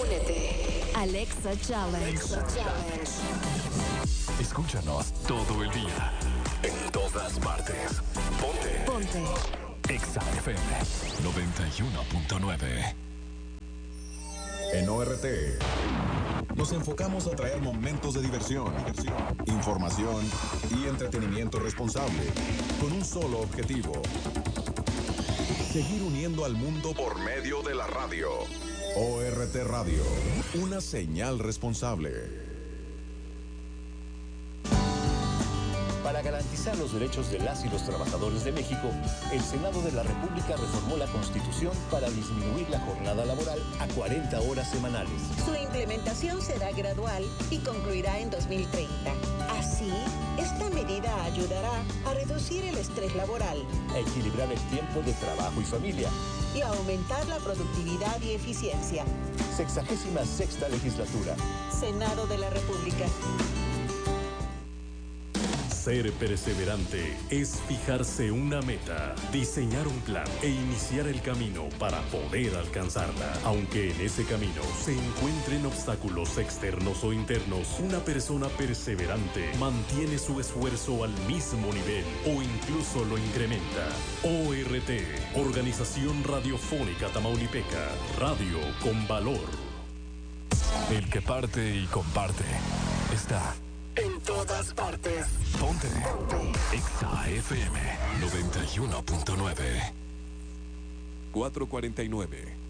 Únete. Alexa Challenge. Escúchanos todo el día. En todas partes. Ponte. Exa FM 91.9. En ORT nos enfocamos a traer momentos de diversión, información y entretenimiento responsable, con un solo objetivo: seguir uniendo al mundo por medio de la radio. ORT Radio, una señal responsable. Para garantizar los derechos de las y los trabajadores de México, el Senado de la República reformó la Constitución para disminuir la jornada laboral a 40 horas semanales. Su implementación será gradual y concluirá en 2030. Así, esta medida ayudará a reducir el estrés laboral, a equilibrar el tiempo de trabajo y familia y a aumentar la productividad y eficiencia. 66ª legislatura. Senado de la República. Ser perseverante es fijarse una meta, diseñar un plan e iniciar el camino para poder alcanzarla. Aunque en ese camino se encuentren obstáculos externos o internos, una persona perseverante mantiene su esfuerzo al mismo nivel o incluso lo incrementa. ORT, Organización Radiofónica Tamaulipeca, radio con valor. El que parte y comparte está en todas partes. Ponte. Exa FM 91.9. 4:49.